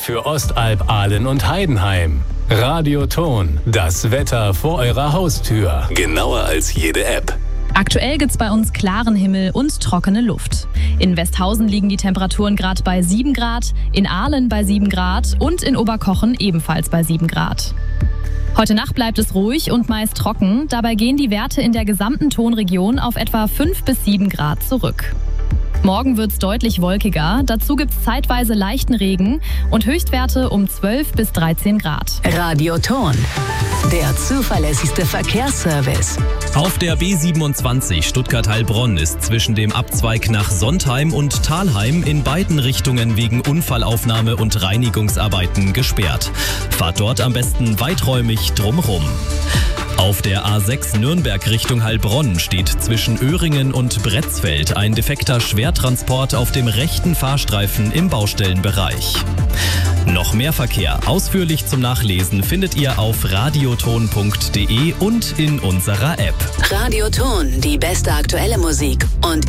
für Ostalb, Aalen und Heidenheim. Radioton, das Wetter vor eurer Haustür. Genauer als jede App. Aktuell gibt's bei uns klaren Himmel und trockene Luft. In Westhausen liegen die Temperaturen gerade bei 7 Grad, in Aalen bei 7 Grad und in Oberkochen ebenfalls bei 7 Grad. Heute Nacht bleibt es ruhig und meist trocken. Dabei gehen die Werte in der gesamten Tonregion auf etwa 5 bis 7 Grad zurück. Morgen wird's deutlich wolkiger, dazu gibt's zeitweise leichten Regen und Höchstwerte um 12 bis 13 Grad. Radioton, der zuverlässigste Verkehrsservice. Auf der B27 Stuttgart-Heilbronn ist zwischen dem Abzweig nach Sontheim und Thalheim in beiden Richtungen wegen Unfallaufnahme und Reinigungsarbeiten gesperrt. Fahrt dort am besten weiträumig drumherum. Auf der A6 Nürnberg Richtung Heilbronn steht zwischen Öhringen und Bretzfeld ein defekter Schwertransport auf dem rechten Fahrstreifen im Baustellenbereich. Noch mehr Verkehr ausführlich zum Nachlesen findet ihr auf radioton.de und in unserer App. Radioton, die beste aktuelle Musik und